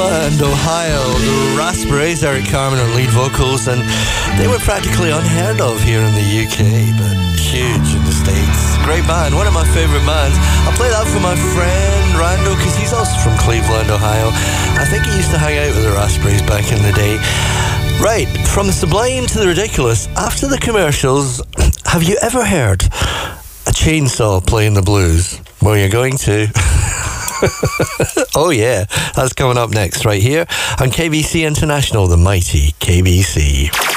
Cleveland, Ohio. The Raspberries, Eric Carmen on lead vocals, and they were practically unheard of here in the UK, but huge in the States. Great band, one of my favourite bands. I'll play that for my friend Rando, because he's also from Cleveland, Ohio. I think he used to hang out with the Raspberries back in the day. Right, from the sublime to the ridiculous, after the commercials, have you ever heard a chainsaw playing the blues? Well, you're going to. Oh yeah, that's coming up next right here on KBC International, the mighty KBC.